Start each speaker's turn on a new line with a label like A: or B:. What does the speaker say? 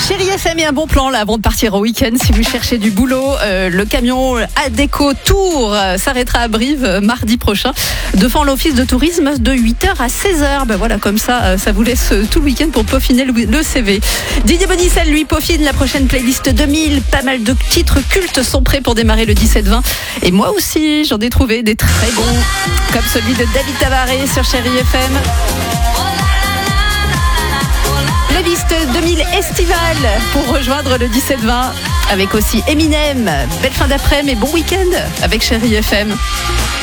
A: Chérie FM et un bon plan là avant de partir au week-end. Si vous cherchez du boulot, le camion Adéco Tour s'arrêtera à Brive mardi prochain devant l'office de tourisme de 8h à 16h. Ben voilà, comme ça, ça vous laisse tout le week-end pour peaufiner le CV. Didier Bonissel, lui, peaufine la prochaine playlist 2000. Pas mal de titres cultes sont prêts pour démarrer le 17-20. Et moi aussi, j'en ai trouvé des très bons, comme celui de David Tabaré sur Chérie FM. Playlist 2000 estivale pour rejoindre le 17-20 avec aussi Eminem. Belle fin d'après-midi et bon week-end avec Chérie FM.